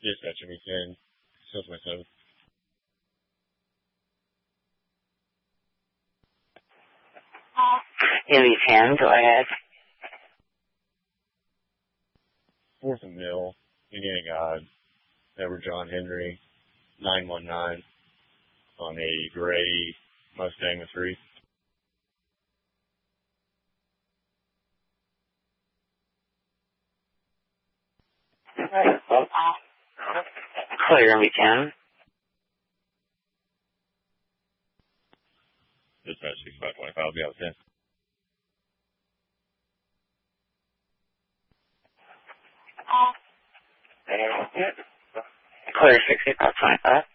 Dispatch ME10, South my 7. ME10, go ahead. 4th and Mill, Indiana God, number John Henry, 919, on a gray Mustang with 3. Clear ME10. Dispatch 6525, I'll be out 10. Clear 6525.